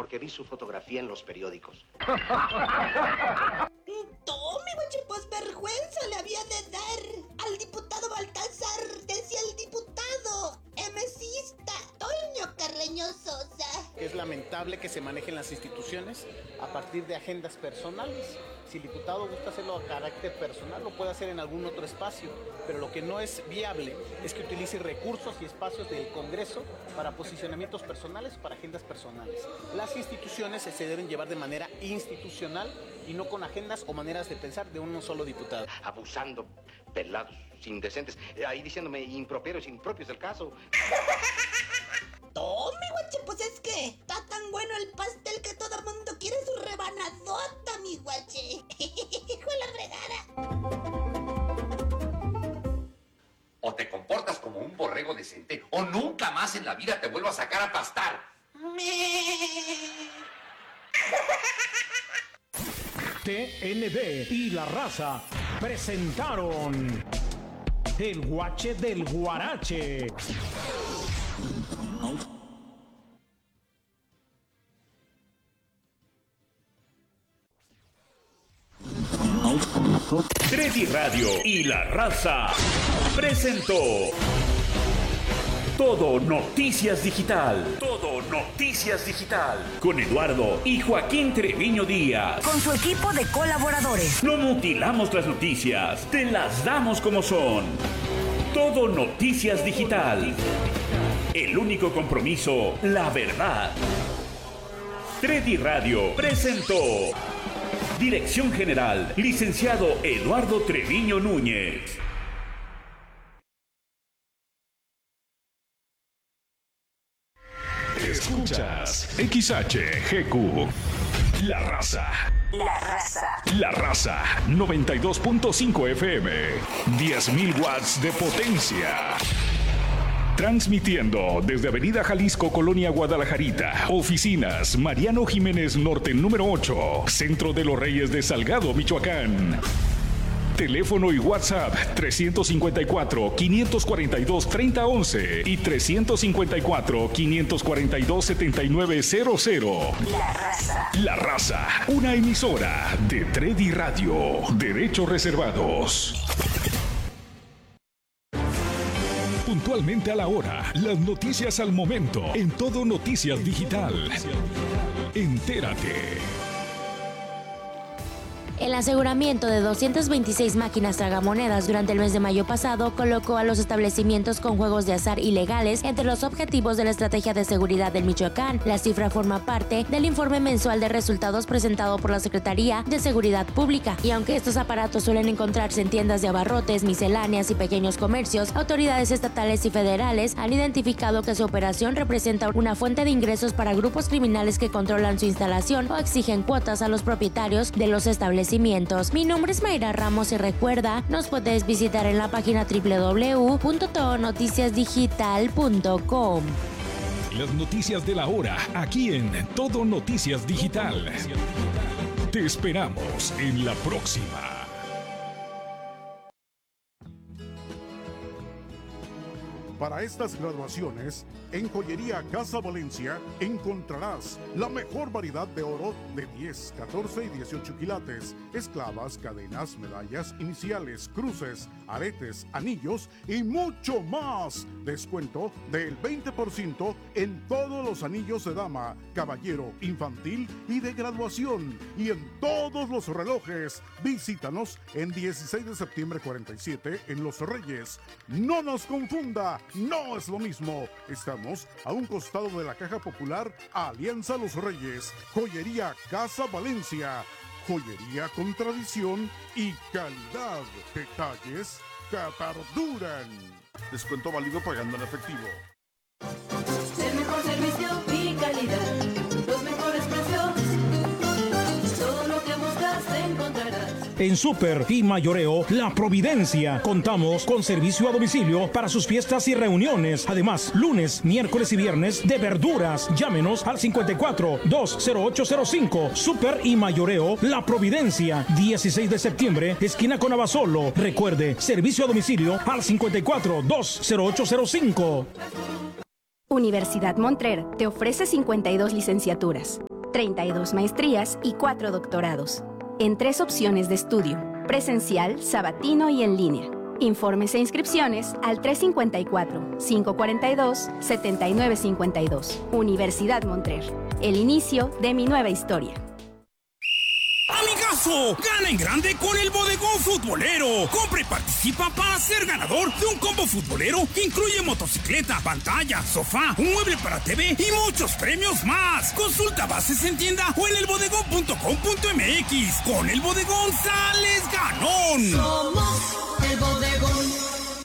porque vi su fotografía en los periódicos. Tome, guache, pues vergüenza le había de dar al diputado Baltasar, decía el diputado MCista Toño Carreño Sosa. Es lamentable que se manejen las instituciones a partir de agendas personales. Si el diputado gusta hacerlo a carácter personal, lo puede hacer en algún otro espacio, pero lo que no es viable es que utilice recursos y espacios del Congreso para posicionamientos personales, para agendas personales. Las instituciones se deben llevar de manera institucional y no con agendas o maneras de pensar de un solo diputado. Abusando, pelados, indecentes, ahí diciéndome improperios, impropios del caso. Tome, guache, pues es que está tan bueno el pastel que todo mundo quiere su rebanadota, mi guache. Hijo de la fregada. O te comportas como un borrego decente, o nunca más en la vida te vuelvo a sacar a pastar. TNB y La Raza presentaron El Guache del Guarache. Treddy Radio y La Raza presentó Todo Noticias Digital. Todo Noticias Digital. Con Eduardo y Joaquín Treviño Díaz. Con su equipo de colaboradores. No mutilamos las noticias, te las damos como son. Todo Noticias Digital. El único compromiso, la verdad. Treddy Radio presentó. Dirección General, licenciado Eduardo Treviño Núñez. Escuchas XHGQ. La Raza. La Raza. La Raza. 92.5 FM. 10.000 watts de potencia. Transmitiendo desde Avenida Jalisco, Colonia Guadalajarita. Oficinas Mariano Jiménez Norte número 8. Centro de los Reyes de Salgado, Michoacán. Teléfono y WhatsApp 354-542-3011 y 354-542-7900. La Raza. La Raza, una emisora de Treddy Radio. Derechos reservados. Puntualmente a la hora, las noticias al momento, en Todo Noticias Digital. Entérate. El aseguramiento de 226 máquinas tragamonedas durante el mes de mayo pasado colocó a los establecimientos con juegos de azar ilegales entre los objetivos de la estrategia de seguridad del Michoacán. La cifra forma parte del informe mensual de resultados presentado por la Secretaría de Seguridad Pública. Y aunque estos aparatos suelen encontrarse en tiendas de abarrotes, misceláneas y pequeños comercios, autoridades estatales y federales han identificado que su operación representa una fuente de ingresos para grupos criminales que controlan su instalación o exigen cuotas a los propietarios de los establecimientos. Mi nombre es Mayra Ramos y recuerda, nos puedes visitar en la página www.todonoticiasdigital.com. Las noticias de la hora, aquí en Todo Noticias Digital. Te esperamos en la próxima. Para estas graduaciones, en Joyería Casa Valencia encontrarás la mejor variedad de oro de 10, 14 y 18 quilates, esclavas, cadenas, medallas, iniciales, cruces, aretes, anillos y mucho más. Descuento del 20% en todos los anillos de dama, caballero, infantil y de graduación. Y en todos los relojes. Visítanos en 16 de septiembre 47 en Los Reyes. No nos confunda. No es lo mismo. Estamos a un costado de la Caja Popular Alianza Los Reyes. Joyería Casa Valencia. Joyería con tradición y calidad. Detalles que perduran. Descuento válido pagando en efectivo. El mejor servicio y calidad. Los mejores precios. Todo lo que buscas encontrarás. En Super y Mayoreo La Providencia contamos con servicio a domicilio para sus fiestas y reuniones. Además, lunes, miércoles y viernes de verduras. Llámenos al 54-20805. Super y Mayoreo La Providencia, 16 de septiembre, esquina con Abasolo. Recuerde, servicio a domicilio al 54-20805. Universidad Montrer te ofrece 52 licenciaturas, 32 maestrías y 4 doctorados. En 3 opciones de estudio: presencial, sabatino y en línea. Informes e inscripciones al 354-542-7952. Universidad Montrer. El inicio de mi nueva historia. ¡Amigazo! ¡Gana en grande con el Bodegón Futbolero! Compra y participa para ser ganador de un combo futbolero que incluye motocicleta, pantalla, sofá, un mueble para TV y muchos premios más. Consulta bases en tienda o en elbodegón.com.mx. Con el Bodegón sales ganón. Somos el Bodegón.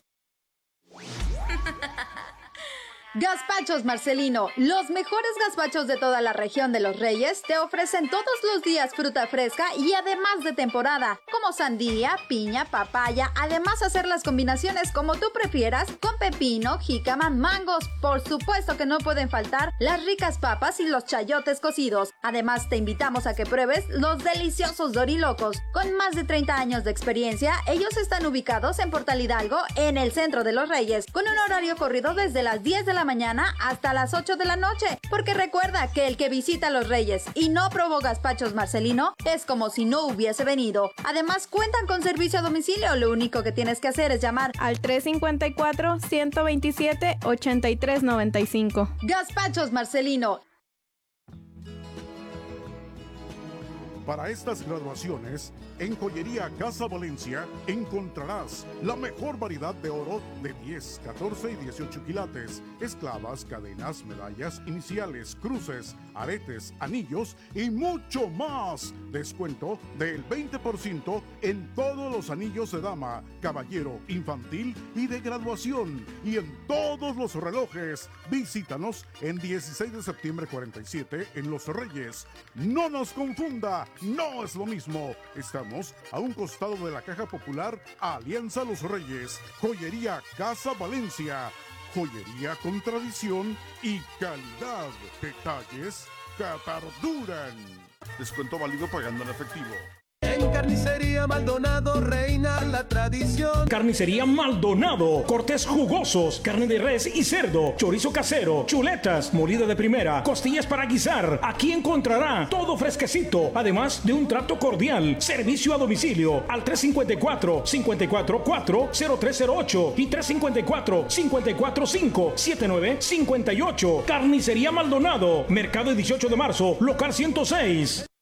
Gazpachos Marcelino, los mejores gazpachos de toda la región de Los Reyes, te ofrecen todos los días fruta fresca y además de temporada, como sandía, piña, papaya, además hacer las combinaciones como tú prefieras, con pepino, jícama, mangos. Por supuesto que no pueden faltar las ricas papas y los chayotes cocidos. Además te invitamos a que pruebes los deliciosos dorilocos. Con más de 30 años de experiencia, ellos están ubicados en Portal Hidalgo, en el centro de Los Reyes, con un horario corrido desde las 10 de la mañana hasta las 8 de la noche, porque recuerda que el que visita Los Reyes y no probó gazpachos Marcelino es como si no hubiese venido. Además cuentan con servicio a domicilio, lo único que tienes que hacer es llamar al 354-127-8395. Gazpachos Marcelino. Para estas graduaciones, en Joyería Casa Valencia encontrarás la mejor variedad de oro de 10, 14 y 18 quilates, esclavas, cadenas, medallas, iniciales, cruces, aretes, anillos y mucho más. Descuento del 20% en todos los anillos de dama, caballero, infantil y de graduación, y en todos los relojes. Visítanos en 16 de septiembre 47 en Los Reyes. No nos confunda, no es lo mismo. Estamos a un costado de la Caja Popular Alianza Los Reyes. Joyería Casa Valencia. Joyería con tradición y calidad. Detalles que perduran. Descuento válido pagando en efectivo. En Carnicería Maldonado reina la tradición. Carnicería Maldonado, cortes jugosos, carne de res y cerdo, chorizo casero, chuletas, molida de primera, costillas para guisar. Aquí encontrará todo fresquecito, además de un trato cordial. Servicio a domicilio al 354-544-0308 y 354-545-7958. Carnicería Maldonado, Mercado 18 de Marzo, local 106.